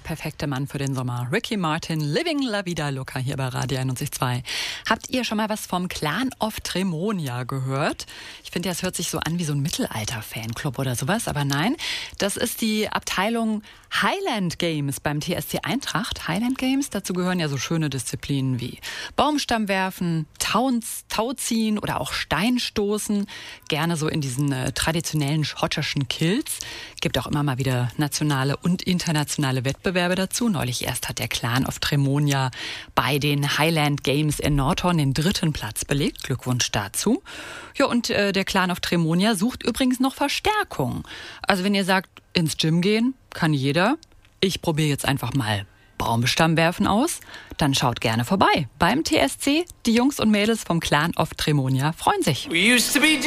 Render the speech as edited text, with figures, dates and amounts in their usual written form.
perfekte Mann für den Sommer. Ricky Martin, Living La Vida Loca hier bei Radio 91.2. Habt ihr schon mal was vom Clan of Tremonia gehört? Ich finde, das hört sich so an wie so ein Mittelalter-Fanclub oder sowas, aber nein. Das ist die Abteilung Highland Games beim TSC Eintracht. Highland Games, dazu gehören ja so schöne Disziplinen wie Baumstammwerfen, Tauziehen oder auch Steinstoßen. Gerne so in diesen traditionellen schottischen Kilts. Gibt auch immer mal wieder nationale und internationale Wettbewerbe dazu. Neulich erst hat der Clan of Tremonia bei den Highland Games in Nordhorn den 3. Platz belegt. Glückwunsch dazu. Ja, und der Clan of Tremonia sucht übrigens noch Verstärkung. Also wenn ihr sagt, ins Gym gehen, kann jeder. Ich probiere jetzt einfach mal Baumstammwerfen aus. Dann schaut gerne vorbei beim TSC. Die Jungs und Mädels vom Clan of Tremonia freuen sich.